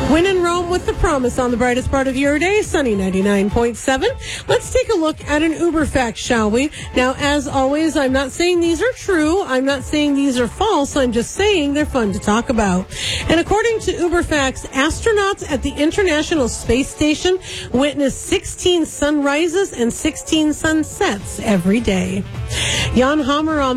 When in Rome with the promise on the brightest part of your day, sunny 99.7. Let's take a look at an Uber fact, shall we? Now, as always, I'm not saying these are true. I'm not saying these are false. I'm just saying they're fun to talk about. And according to Uber facts, astronauts at the International Space Station witness 16 sunrises and 16 sunsets every day. Jan Hammer on